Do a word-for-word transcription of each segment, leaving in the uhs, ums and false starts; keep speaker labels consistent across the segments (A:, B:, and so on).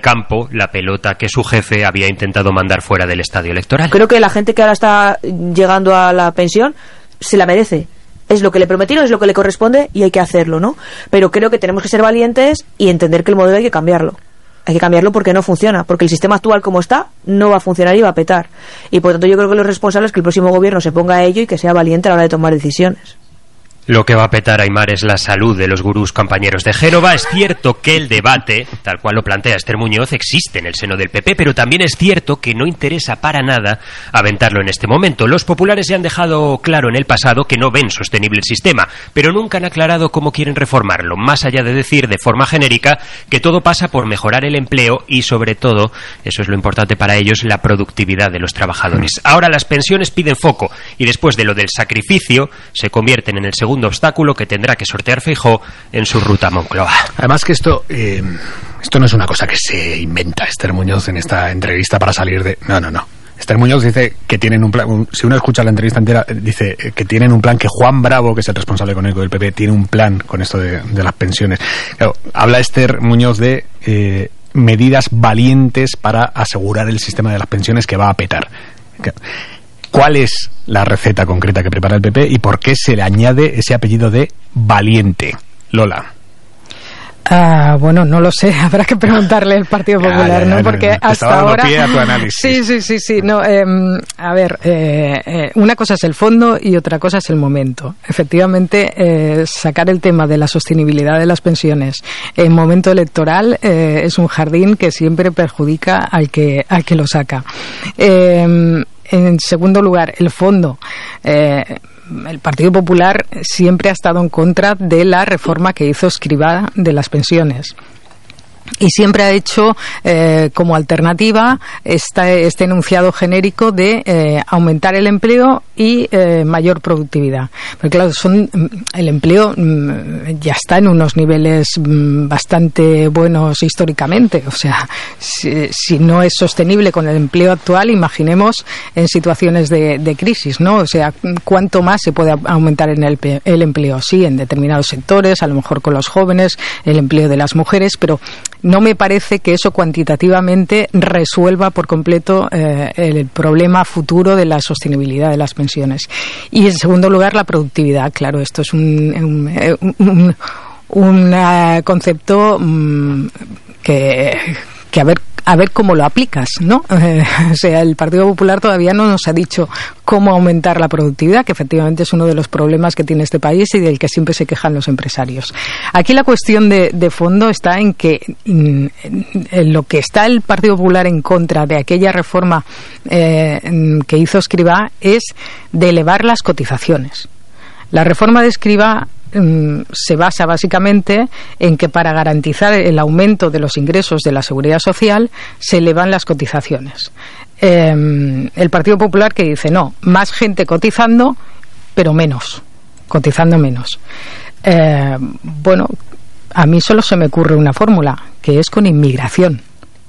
A: campo la pelota que su jefe había intentado mandar fuera del estadio electoral.
B: Creo que la gente que ahora está llegando a la pensión se la merece. Es lo que le prometieron, es lo que le corresponde y hay que hacerlo, ¿no? Pero creo que tenemos que ser valientes y entender que el modelo hay que cambiarlo. Hay que cambiarlo porque no funciona, porque el sistema actual como está no va a funcionar y va a petar. Y por tanto yo creo que lo responsable es que el próximo gobierno se ponga a ello y que sea valiente a la hora de tomar decisiones.
A: Lo que va a petar, Aimar, es la salud de los gurús compañeros de Génova. Es cierto que el debate, tal cual lo plantea Esther Muñoz, existe en el seno del P P, pero también es cierto que no interesa para nada aventarlo en este momento. Los populares ya han dejado claro en el pasado que no ven sostenible el sistema, pero nunca han aclarado cómo quieren reformarlo, más allá de decir de forma genérica que todo pasa por mejorar el empleo y, sobre todo, eso es lo importante para ellos, la productividad de los trabajadores. Ahora las pensiones piden foco y después de lo del sacrificio se convierten en el segundo obstáculo que tendrá que sortear Feijóo en su ruta a Moncloa.
C: Además que esto eh, esto no es una cosa que se inventa Esther Muñoz en esta entrevista para salir de... No, no, no. Esther Muñoz dice que tienen un plan... Un, si uno escucha la entrevista entera, dice que tienen un plan, que Juan Bravo, que es el responsable económico del P P, tiene un plan con esto de, de las pensiones. Claro, habla Esther Muñoz de eh, medidas valientes para asegurar el sistema de las pensiones que va a petar. Claro. ¿Cuál es la receta concreta que prepara el P P y por qué se le añade ese apellido de valiente? Lola.
D: Ah, bueno, no lo sé, habrá que preguntarle al Partido Popular, ya, ya, ya, ¿no? Porque no, no, hasta ahora...
C: Pie a tu análisis.
D: Sí, sí, sí, sí. No, eh, a ver, eh, eh, una cosa es el fondo y otra cosa es el momento. Efectivamente, eh, sacar el tema de la sostenibilidad de las pensiones en momento electoral eh, es un jardín que siempre perjudica al que, al que lo saca. Eh, En segundo lugar, el fondo. Eh, el Partido Popular siempre ha estado en contra de la reforma que hizo Escrivá de las pensiones. Y siempre ha hecho eh, como alternativa esta, este enunciado genérico de eh, aumentar el empleo y eh, mayor productividad. Porque claro, son, el empleo mm, ya está en unos niveles mm, bastante buenos históricamente. O sea, si, si no es sostenible con el empleo actual, imaginemos en situaciones de, de crisis, ¿no? O sea, ¿cuánto más se puede aumentar en el, el empleo? Sí, en determinados sectores, a lo mejor con los jóvenes, el empleo de las mujeres, pero no me parece que eso cuantitativamente resuelva por completo eh, el problema futuro de la sostenibilidad de las pensiones. Y en segundo lugar, la productividad. Claro, esto es un, un, un, un uh, concepto um, que, que a ver a ver cómo lo aplicas, ¿no? Eh, o sea, el Partido Popular todavía no nos ha dicho cómo aumentar la productividad, que efectivamente es uno de los problemas que tiene este país y del que siempre se quejan los empresarios. Aquí la cuestión de, de fondo está en que en, en lo que está el Partido Popular en contra de aquella reforma eh, que hizo Escrivá es de elevar las cotizaciones. La reforma de Escrivá se basa básicamente en que para garantizar el aumento de los ingresos de la Seguridad Social se elevan las cotizaciones. Eh, el Partido Popular que dice no, más gente cotizando, pero menos, cotizando menos. Eh, bueno, a mí solo se me ocurre una fórmula, que es con inmigración.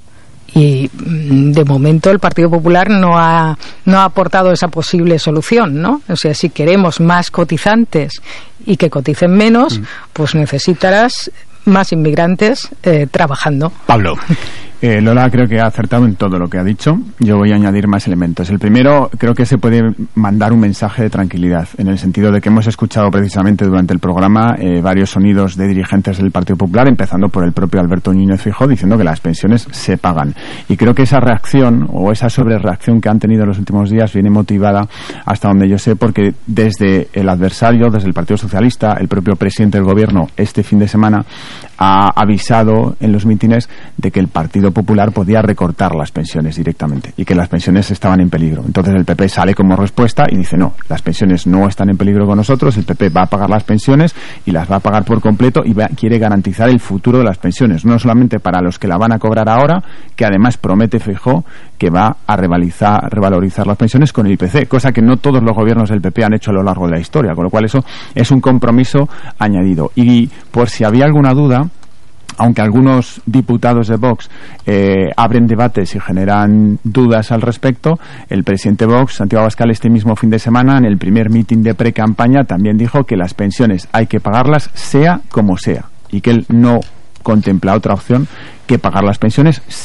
D: Y de momento el Partido Popular no ha, no ha aportado esa posible solución, ¿no? O sea, si queremos más cotizantes y que coticen menos, mm. pues necesitarás más inmigrantes eh, trabajando.
C: Pablo.
E: Eh, Lola creo que ha acertado en todo lo que ha dicho. Yo voy a añadir más elementos. El primero, creo que se puede mandar un mensaje de tranquilidad, en el sentido de que hemos escuchado precisamente durante el programa eh, varios sonidos de dirigentes del Partido Popular, empezando por el propio Alberto Núñez Feijóo, diciendo que las pensiones se pagan. Y creo que esa reacción, o esa sobrereacción que han tenido en los últimos días, viene motivada, hasta donde yo sé, porque desde el adversario, desde el Partido Socialista, el propio presidente del Gobierno, este fin de semana, ha avisado en los mítines de que el Partido Popular podía recortar las pensiones directamente y que las pensiones estaban en peligro. Entonces el P P sale como respuesta y dice no, las pensiones no están en peligro con nosotros, el P P va a pagar las pensiones y las va a pagar por completo y va, quiere garantizar el futuro de las pensiones, no solamente para los que la van a cobrar ahora, que además promete Feijóo que va a revalorizar, revalorizar las pensiones con el I P C, cosa que no todos los gobiernos del P P han hecho a lo largo de la historia, con lo cual eso es un compromiso añadido. Y por si había alguna duda, aunque algunos diputados de Vox eh, abren debates y generan dudas al respecto, el presidente Vox, Santiago Abascal, este mismo fin de semana, en el primer mitin de pre-campaña, también dijo que las pensiones hay que pagarlas sea como sea, y que él no contempla otra opción que pagar las pensiones sea